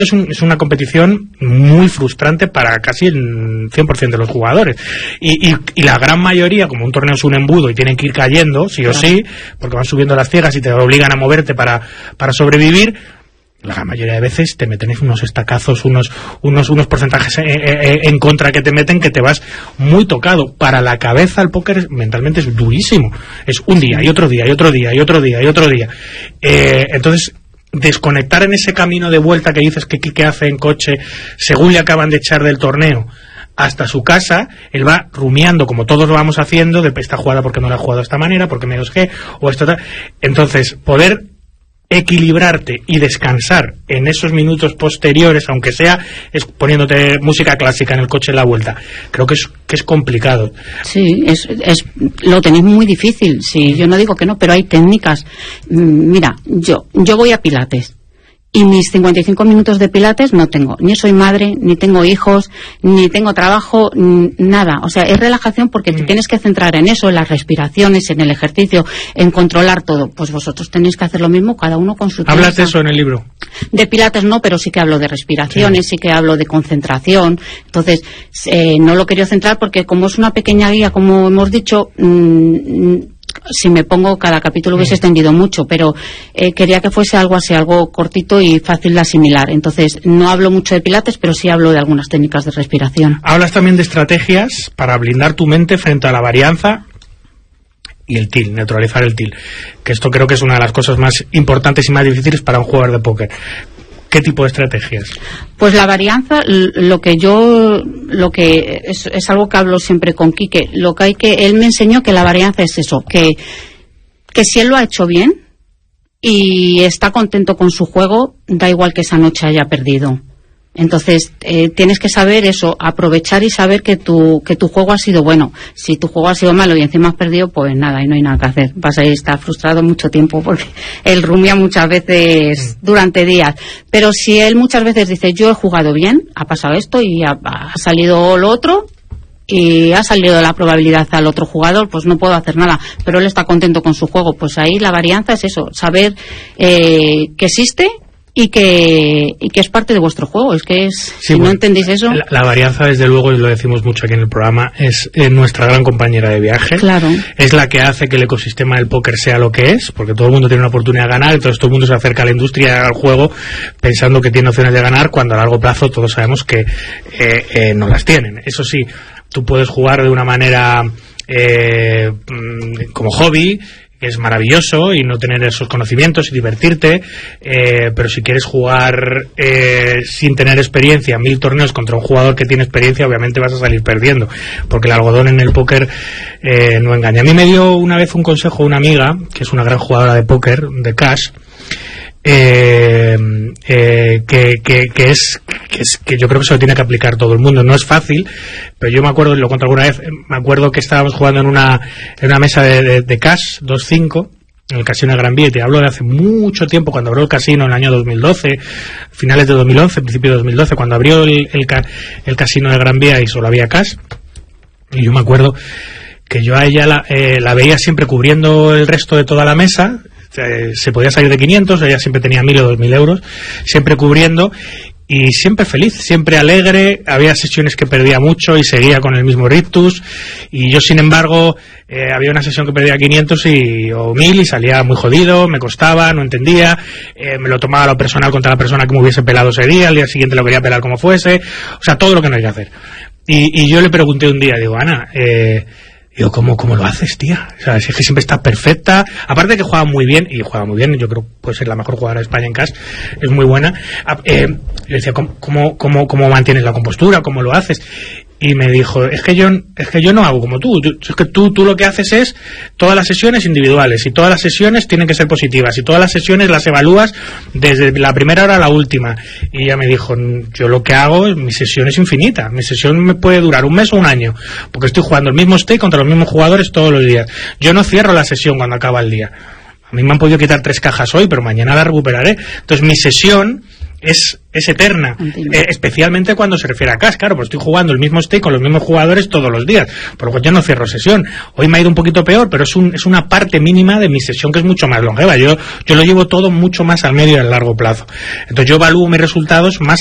es una competición muy frustrante para casi el 100% de los jugadores. Y la gran mayoría, como un torneo es un embudo y tienen que ir cayendo, sí o sí, porque van subiendo las ciegas y te obligan a moverte para sobrevivir, la gran mayoría de veces te meten unos estacazos, unos porcentajes en contra que te meten, que te vas muy tocado. Para la cabeza el póker mentalmente es durísimo. Es un día y otro día y otro día y otro día y otro día. Entonces, desconectar en ese camino de vuelta que dices que hace en coche, según le acaban de echar del torneo hasta su casa, él va rumiando, como todos lo vamos haciendo, de esta jugada porque no la he jugado de esta manera, porque me 2G, o esto tal. Entonces, poder equilibrarte y descansar en esos minutos posteriores, aunque sea poniéndote música clásica en el coche en la vuelta, creo que es complicado. Sí, lo tenéis muy difícil. Sí, yo no digo que no, pero hay técnicas. Mira, yo voy a Pilates y mis 55 minutos de Pilates no tengo, ni soy madre, ni tengo hijos, ni tengo trabajo, nada. O sea, es relajación porque te tienes que centrar en eso, en las respiraciones, en el ejercicio, en controlar todo. Pues vosotros tenéis que hacer lo mismo, cada uno con su técnica. ¿Hablas de eso en el libro? De Pilates no, pero sí que hablo de respiraciones, sí que hablo de concentración. Entonces, no lo quería centrar porque como es una pequeña guía, como hemos dicho, si me pongo, cada capítulo hubiese extendido mucho, pero quería que fuese algo así, algo cortito y fácil de asimilar. Entonces, no hablo mucho de Pilates, pero sí hablo de algunas técnicas de respiración. Hablas también de estrategias para blindar tu mente frente a la varianza y el tilt, neutralizar el tilt, que esto creo que es una de las cosas más importantes y más difíciles para un jugador de póker. ¿Qué tipo de estrategias? Pues la varianza, lo que es algo que hablo siempre con Quique, él me enseñó que la varianza es eso, que si él lo ha hecho bien y está contento con su juego, da igual que esa noche haya perdido. Entonces, tienes que saber eso, aprovechar y saber que tu juego ha sido bueno. Si tu juego ha sido malo y encima has perdido, pues nada, y no hay nada que hacer. Vas a estar frustrado mucho tiempo porque él rumia muchas veces durante días. Pero si él muchas veces dice, yo he jugado bien, ha pasado esto y ha salido lo otro, y ha salido la probabilidad al otro jugador, pues no puedo hacer nada, pero él está contento con su juego. Pues ahí la varianza es eso, saber que existe y que es parte de vuestro juego. Es que si no entendéis eso, la varianza, desde luego, y lo decimos mucho aquí en el programa, es nuestra gran compañera de viaje. Claro. Es la que hace que el ecosistema del póker sea lo que es, porque todo el mundo tiene una oportunidad de ganar, entonces todo el mundo se acerca a la industria, al juego, pensando que tiene opciones de ganar, cuando a largo plazo todos sabemos que no las tienen. Eso sí, tú puedes jugar de una manera como hobby, que es maravilloso, y no tener esos conocimientos y divertirte, pero si quieres jugar sin tener experiencia 1000 torneos contra un jugador que tiene experiencia, obviamente vas a salir perdiendo, porque el algodón en el póker no engaña. A mí me dio una vez un consejo una amiga, que es una gran jugadora de póker, de cash, que yo creo que se lo tiene que aplicar todo el mundo. No es fácil, pero yo me acuerdo, lo conté alguna vez, me acuerdo que estábamos jugando en una mesa de cash 2-5 en el casino de Gran Vía, y te hablo de hace mucho tiempo, cuando abrió el casino en el año 2012, finales de 2011, principio de 2012, cuando abrió el casino de Gran Vía y solo había cash. Y yo me acuerdo que yo a ella la veía siempre cubriendo el resto de toda la mesa. Se podía salir de 500, ella siempre tenía 1000 o 2000 euros, siempre cubriendo, y siempre feliz, siempre alegre. Había sesiones que perdía mucho y seguía con el mismo rictus, y yo, sin embargo, había una sesión que perdía 500 o 1000 y salía muy jodido, me costaba, no entendía, me lo tomaba lo personal contra la persona que me hubiese pelado ese día, al día siguiente lo quería pelar como fuese, o sea, todo lo que no hay que hacer. Y yo le pregunté un día, digo, Ana, digo, ¿cómo lo haces, tía? O sea, es que siempre está perfecta. Aparte de que juega muy bien, yo creo que puede ser la mejor jugadora de España en cash, es muy buena. Le decía, ¿cómo mantienes la compostura? ¿Cómo lo haces? Y me dijo, es que yo no hago como tú. Es que tú lo que haces es todas las sesiones individuales, y todas las sesiones tienen que ser positivas, y todas las sesiones las evalúas desde la primera hora a la última. Y ella me dijo, yo lo que hago, mi sesión es infinita, mi sesión me puede durar un mes o un año, porque estoy jugando el mismo stake contra los mismos jugadores todos los días. Yo no cierro la sesión cuando acaba el día. A mí me han podido quitar 3 cajas hoy, pero mañana la recuperaré. Entonces mi sesión es eterna, especialmente cuando se refiere a CAS. Claro, pues estoy jugando el mismo stake con los mismos jugadores todos los días, por lo cual yo no cierro sesión. Hoy me ha ido un poquito peor, pero es una parte mínima de mi sesión que es mucho más longeva. Yo lo llevo todo mucho más al medio y al largo plazo. Entonces yo evalúo mis resultados más